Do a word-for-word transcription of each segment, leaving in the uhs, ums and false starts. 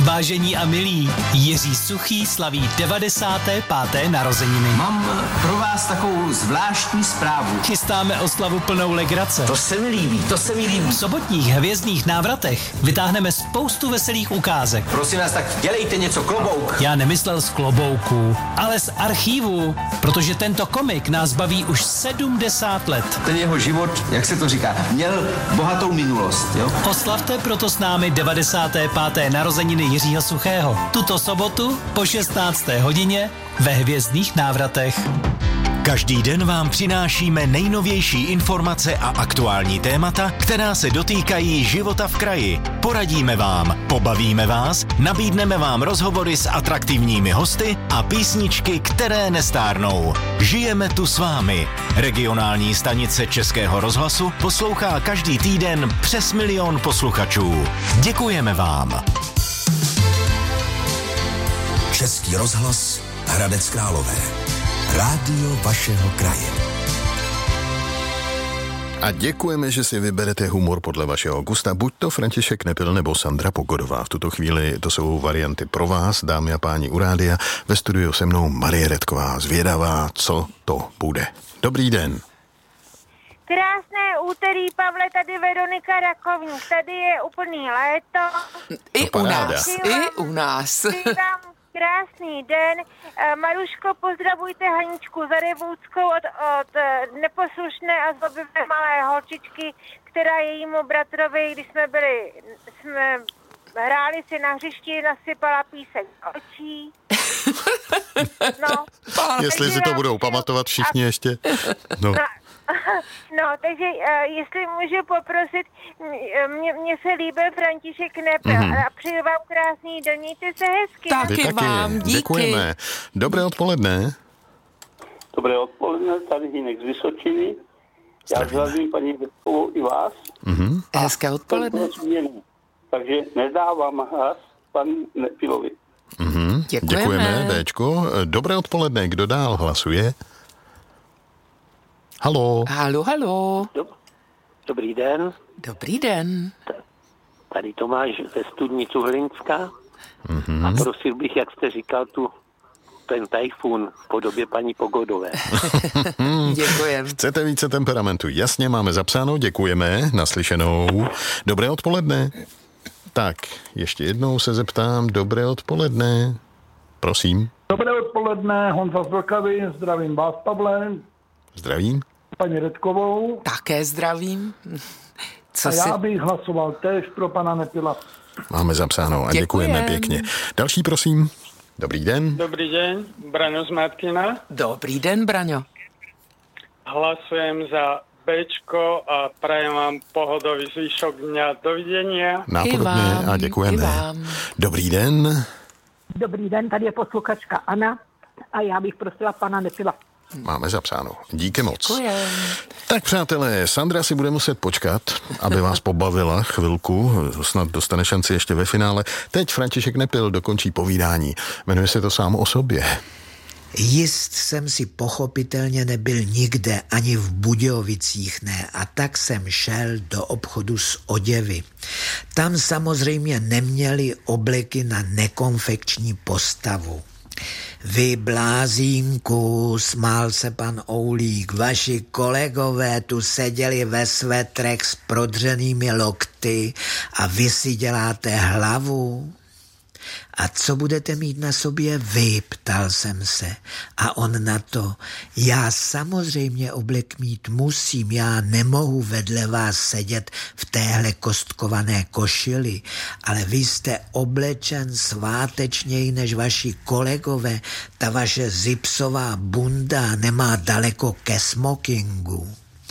Vážení a milí, Jiří Suchý slaví devadesáté páté narozeniny. Mám pro vás takovou zvláštní zprávu. Chystáme oslavu plnou legrace. To se mi líbí, to se mi líbí. V sobotních hvězdných návratech vytáhneme spoustu veselých ukázek. Prosím vás, tak dělejte něco, klobouk. Já nemyslel z klobouku, ale z archívu, protože tento komik nás baví už sedmdesát let. Ten jeho život, jak se to říká, měl bohatou minulost, jo? Oslavte proto s námi devadesáté páté narozeniny Jiřího Suchého. Tuto sobotu po šestnácté hodině ve hvězdných návratech. Každý den vám přinášíme nejnovější informace a aktuální témata, která se dotýkají života v kraji. Poradíme vám, pobavíme vás, nabídneme vám rozhovory s atraktivními hosty a písničky, které nestárnou. Žijeme tu s vámi. Regionální stanice Českého rozhlasu poslouchá každý týden přes milion posluchačů. Děkujeme vám. Český rozhlas Hradec Králové. Rádio vašeho kraje. A děkujeme, že si vyberete humor podle vašeho gusta. Buď to František Nepil nebo Sandra Pogodová. V tuto chvíli to jsou varianty pro vás, dámy a páni u rádia. Ve studiu se mnou Marie Redková, zvědavá, co to bude. Dobrý den. Krásné úterý, Pavle, tady Veronika Rakovník. Tady je úplný léto. I u nás, i u nás. Krásný den. Maruško, pozdravujte Haničku Zarevůckou od, od neposlušné a zlobivé malé holčičky, která jejímu bratrovi, když jsme byli, jsme hráli si na hřišti, nasypala písek do očí. No. Jestli si to budou pamatovat všichni ještě. No. No, takže uh, jestli můžu poprosit, mně, mně se líbí František Nepil mm-hmm. a přeju vám krásný den, mějte se hezky. Taky, taky vám, díky. Děkujeme. Dobré odpoledne. Dobré odpoledne, tady Hinek z Vysočiny. Já zdravím paní Větkovou i vás. Mm-hmm. Hezké odpoledne. Takže nedávám hlas panu Nepilovi. Mm-hmm. Děkujeme. Děkujeme, Béčko. Dobré odpoledne, kdo dál hlasuje? Halo. Halo, halo. Dob- Dobrý den. Dobrý den. Tady Tomáš ze Studní Cuhlinská. Mm-hmm. A prosil bych, jak jste říkal, tu ten tajfun v podobě paní Pogodové. Děkujeme. Chcete více temperamentu? Jasně, máme zapsáno, děkujeme, naslyšenou. Dobré odpoledne. Tak, ještě jednou se zeptám, dobré odpoledne. Prosím. Dobré odpoledne, Honza z Vlkavy, zdravím vás, Pavle. Zdravím. Paní Redkovou. Také zdravím. Co a já si... bych hlasoval též pro pana Nepila. Máme zapsáno a děkujeme Děkujem. pěkně. Další, prosím. Dobrý den. Dobrý den, Braňo z Matkina. Dobrý den, Braňo. Hlasujem za Bčko a prajem vám pohodový zvyšok dňa. Dovidenia. Nápodobně a děkujeme. Dobrý den. Dobrý den, tady je posluchačka Anna a já bych prosila pana Nepila. Máme zapsáno. Díky moc. Děkujem. Tak přátelé, Sandra si bude muset počkat, aby vás pobavila chvilku, snad dostane šanci ještě ve finále. Teď František Nepil dokončí povídání. Jmenuje se to sám o sobě. Jist jsem si pochopitelně nebyl nikde, ani v Budějovicích ne, a tak jsem šel do obchodu s oděvy. Tam samozřejmě neměli obleky na nekonfekční postavu. Vy, blázínku, smál se pan Oulík, vaši kolegové tu seděli ve svetrech s prodřenými lokty a vy si děláte hlavu. A co budete mít na sobě vy, ptal jsem se. A on na to, já samozřejmě oblek mít musím, já nemohu vedle vás sedět v téhle kostkované košili, ale vy jste oblečen svátečněji než vaši kolegové, ta vaše zipsová bunda nemá daleko ke smokingu.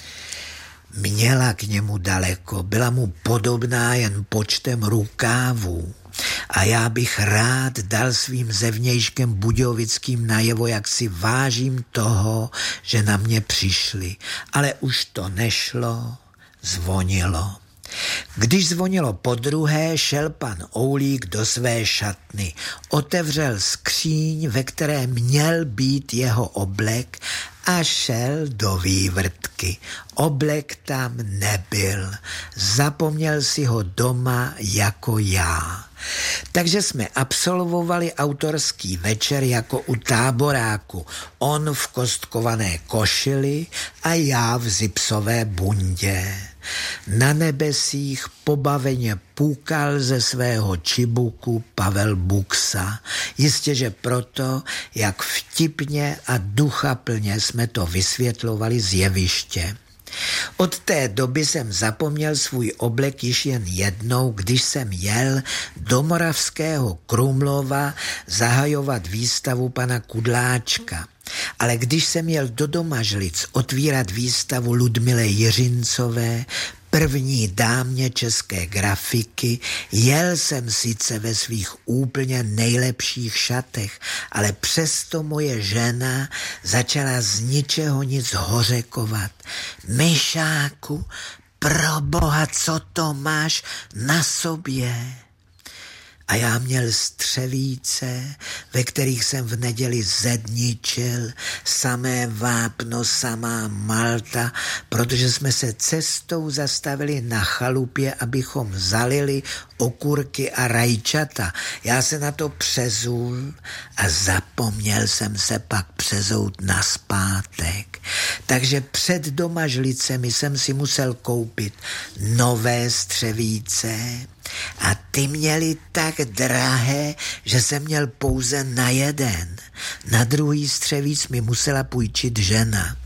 Měla k němu daleko, byla mu podobná jen počtem rukávů. A já bych rád dal svým zevnějškem budějovickým najevo, jak si vážím toho, že na mě přišli. Ale už to nešlo, zvonilo. Když zvonilo podruhé, šel pan Oulík do své šatny. Otevřel skříň, ve které měl být jeho oblek, a šel do vývrtky. Oblek tam nebyl. Zapomněl si ho doma jako já. Takže jsme absolvovali autorský večer jako u táboráku. On v kostkované košili a já v zipsové bundě. Na nebesích pobaveně půkal ze svého čibuku Pavel Buksa. Jistě, že proto, jak vtipně a duchaplně jsme to vysvětlovali z jeviště. Od té doby jsem zapomněl svůj oblek již jen jednou, když jsem jel do Moravského Krumlova zahajovat výstavu pana Kudláčka. Ale když jsem jel do Domažlic otvírat výstavu Ludmile Jiřincové, první dámě české grafiky, jel jsem sice ve svých úplně nejlepších šatech, ale přesto moje žena začala z ničeho nic hořekovat. Myšáku, proboha, co to máš na sobě? A já měl střevíce, ve kterých jsem v neděli zedničil, samé vápno, samá Malta, protože jsme se cestou zastavili na chalupě, abychom zalili okurky a rajčata. Já se na to přezul a zapomněl jsem se pak přezout naspátek. Takže před Domažlicemi jsem si musel koupit nové střevíce a ty měli tak drahé, že jsem měl pouze na jeden. Na druhý střevíc mi musela půjčit žena.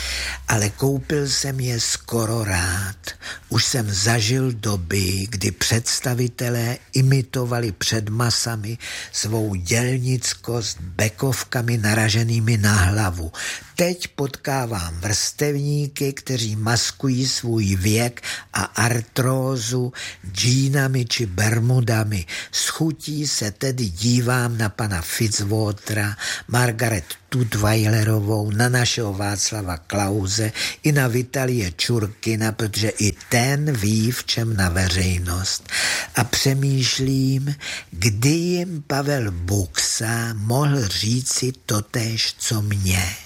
Ale koupil jsem je skoro rád. Už jsem zažil doby, kdy představitelé imitovali před masami svou dělnickost bekovkami naraženými na hlavu. Teď potkávám vrstevníky, kteří maskují svůj věk a artrózu džínami či bermudami. S chutí se tedy dívám na pana Fitzwatera, Margaret Tutweilerovou, na našeho Václava Klause i na Vitalie Čurkina, protože i ten ví, v čem na veřejnost. A přemýšlím, kdy jim Pavel Buksa mohl říci totéž, co mě.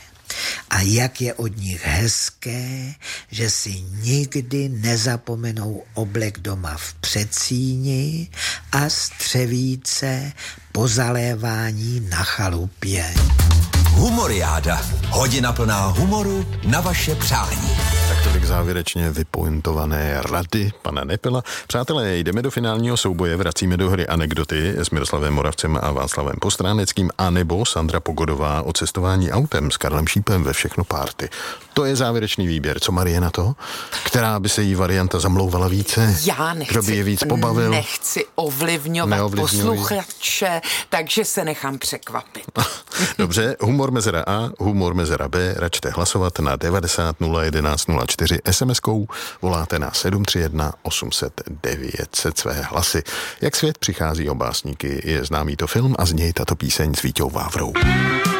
A jak je od nich hezké, že si nikdy nezapomenou oblek doma v předsíni a střevíce po zalévání na chalupě. Humoriáda. Hodina plná humoru na vaše přání. Tak tolik závěrečně vypointované rady pana Nepela. Přátelé, jdeme do finálního souboje, vracíme do hry anekdoty s Miroslavem Moravcem a Václavem Postráneckým, anebo Sandra Pogodová o cestování autem s Karlem Šípem ve Všechno párty. To je závěrečný výběr. Co Marie na to? Která by se jí varianta zamlouvala více? Já nechci, kdo by je víc pobavil? Nechci ovlivňovat posluchače, takže se nechám překvapit. Dobře, humor mezera A, humor mezera B, račte hlasovat na devadesát nula jedenáct nula čtyři es em eskou, voláte na sedm tři jedna osm set devět set své hlasy. Jak svět přichází o básníky, je známý to film a z něj tato píseň s Víťou Vávrou.